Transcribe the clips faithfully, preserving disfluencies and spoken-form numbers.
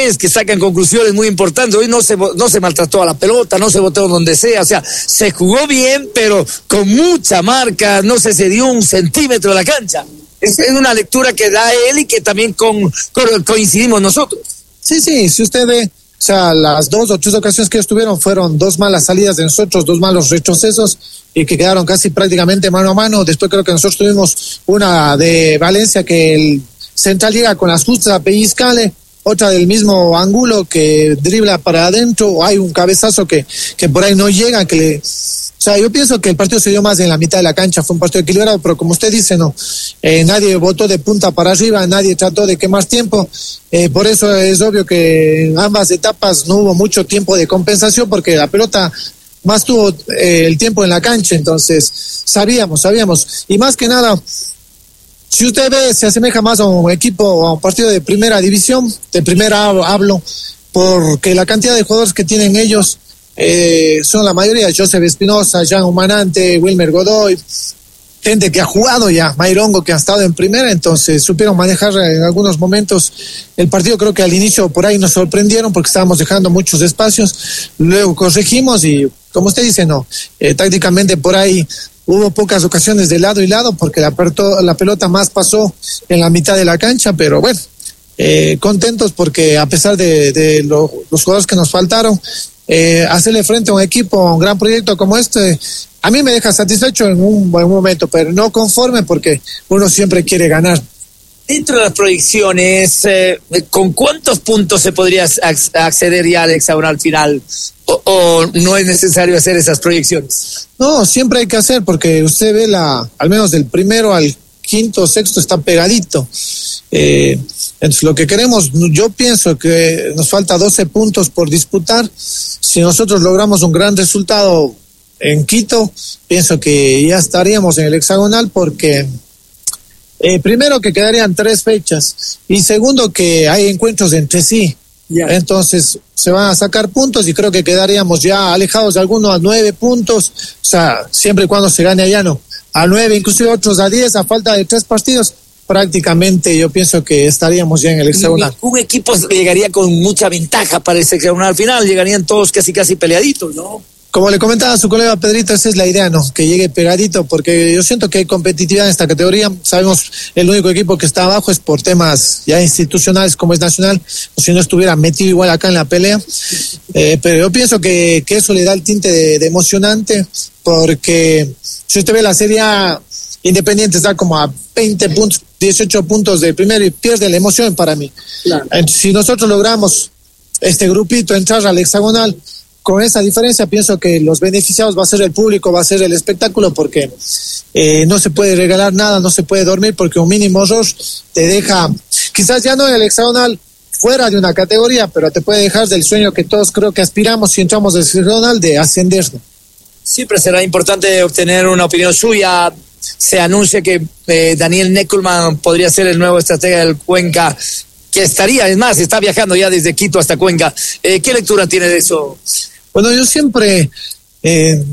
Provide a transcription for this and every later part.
que sacan conclusiones muy importantes. Hoy no se, no se maltrató a la pelota, no se botó donde sea, o sea, se jugó bien, pero con mucha marca, no se cedió un centímetro de la cancha. Es, es una lectura que da él y que también con, con, coincidimos nosotros. Sí, sí, si usted ve, o sea, las dos o tres ocasiones que ellos tuvieron fueron dos malas salidas de nosotros, dos malos retrocesos y que quedaron casi prácticamente mano a mano. Después creo que nosotros tuvimos una de Valencia que el central llega con las justas a pellizcarle, otra del mismo ángulo que dribla para adentro, hay un cabezazo que, que por ahí no llega, que le... O sea, yo pienso que el partido se dio más en la mitad de la cancha, fue un partido equilibrado, pero como usted dice, no, eh, nadie votó de punta para arriba, nadie trató de quemar tiempo, eh, por eso es obvio que en ambas etapas no hubo mucho tiempo de compensación, porque la pelota más tuvo eh, el tiempo en la cancha, entonces sabíamos, sabíamos, y más que nada, si usted ve, se asemeja más a un equipo, a un partido de primera división, de primera hablo, porque la cantidad de jugadores que tienen ellos eh, son la mayoría, Joseph Espinosa, Jean Humanante, Wilmer Godoy, gente que ha jugado ya, Mayrongo que ha estado en primera, entonces supieron manejar en algunos momentos el partido. Creo que al inicio por ahí nos sorprendieron porque estábamos dejando muchos espacios, luego corregimos y como usted dice, no, eh, tácticamente por ahí hubo pocas ocasiones de lado y lado porque la, la pelota más pasó en la mitad de la cancha, pero bueno, eh, contentos porque a pesar de, de lo, los jugadores que nos faltaron, eh, hacerle frente a un equipo, a un gran proyecto como este, a mí me deja satisfecho en un buen momento, pero no conforme porque uno siempre quiere ganar. Dentro de las proyecciones, eh, ¿con cuántos puntos se podría acceder ya al hexagonal final? O, ¿O no es necesario hacer esas proyecciones? No, siempre hay que hacer porque usted ve la, al menos del primero al quinto, sexto está pegadito. Eh, entonces lo que queremos, yo pienso que nos falta doce puntos por disputar. Si nosotros logramos un gran resultado en Quito, pienso que ya estaríamos en el hexagonal porque eh, primero que quedarían tres fechas y segundo que hay encuentros entre sí. Yeah. Entonces se van a sacar puntos y creo que quedaríamos ya alejados de algunos a nueve puntos, o sea, siempre y cuando se gane allá, no, a nueve, inclusive otros a diez, a falta de tres partidos, prácticamente yo pienso que estaríamos ya en el hexagonal. Un equipo llegaría con mucha ventaja para ese hexagonal final, llegarían todos casi casi peleaditos, ¿no? Como le comentaba a su colega Pedrito, esa es la idea, ¿no? Que llegue pegadito, porque yo siento que hay competitividad en esta categoría. Sabemos el único equipo que está abajo es por temas ya institucionales como es Nacional, o si no estuviera metido igual acá en la pelea. Eh, pero yo pienso que, que eso le da el tinte de, de emocionante, porque si usted ve la Serie A, Independiente está como a veinte puntos, dieciocho puntos del primero y pierde la emoción para mí. Claro. Entonces, si nosotros logramos este grupito entrar al hexagonal, con esa diferencia pienso que los beneficiados va a ser el público, va a ser el espectáculo, porque eh, no se puede regalar nada, no se puede dormir, porque un mínimo error te deja, quizás ya no en el hexagonal, fuera de una categoría, pero te puede dejar del sueño que todos creo que aspiramos si entramos al hexagonal, de ascender. Siempre será importante obtener una opinión suya. Se anuncia que eh, Daniel Neckelman podría ser el nuevo estratega del Cuenca, que estaría, es más, está viajando ya desde Quito hasta Cuenca. Eh, ¿Qué lectura tiene de eso? Bueno, yo siempre eh,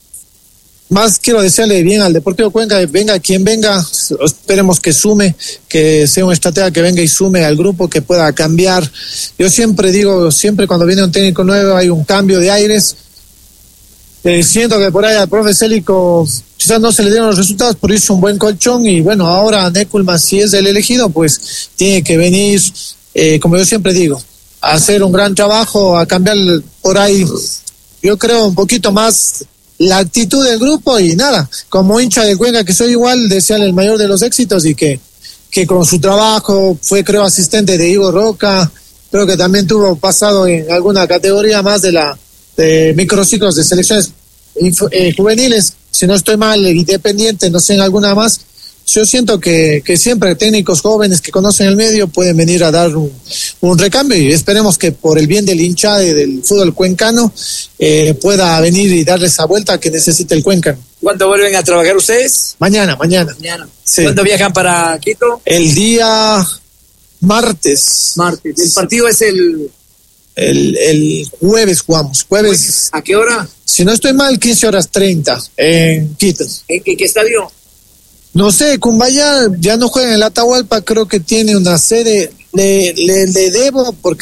más quiero desearle bien al Deportivo Cuenca, venga quien venga, esperemos que sume, que sea un estratega que venga y sume al grupo, que pueda cambiar. Yo siempre digo, siempre cuando viene un técnico nuevo hay un cambio de aires. Eh, siento que por ahí al profe Célico quizás no se le dieron los resultados, pero hizo un buen colchón y bueno, ahora Neckelman, si es el elegido, pues tiene que venir, eh, como yo siempre digo, a hacer un gran trabajo, a cambiar por ahí, yo creo, un poquito más la actitud del grupo y nada, como hincha de Cuenca que soy igual, desearle el mayor de los éxitos y que, que con su trabajo fue, creo, asistente de Igor Roca, creo que también tuvo pasado en alguna categoría más de la de microciclos de selecciones eh, juveniles, si no estoy mal, Independiente, no sé, en alguna más. Yo siento que, que siempre técnicos jóvenes que conocen el medio pueden venir a dar un, un recambio y esperemos que por el bien del hincha del fútbol cuencano eh, pueda venir y darle esa vuelta que necesita el Cuenca. ¿Cuándo vuelven a trabajar ustedes? Mañana, mañana. Mañana. Sí. ¿Cuándo viajan para Quito? El día martes. Martes. ¿El partido es el...? El, el jueves jugamos, jueves. ¿A qué hora? Si no estoy mal, quince horas treinta en Quito. ¿En, en qué estadio? No sé, Cumbaya ya no juega en el Atahualpa, creo que tiene una sede, le, le, le debo porque